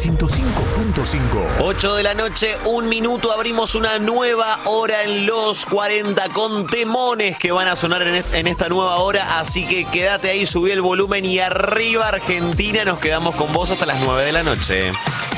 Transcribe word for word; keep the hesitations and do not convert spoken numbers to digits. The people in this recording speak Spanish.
ciento cinco punto cinco. ocho de la noche, un minuto, abrimos una nueva hora en los cuarenta con temones que van a sonar en, est- en esta nueva hora, así que quédate ahí, subí el volumen y arriba Argentina, nos quedamos con vos hasta las nueve de la noche.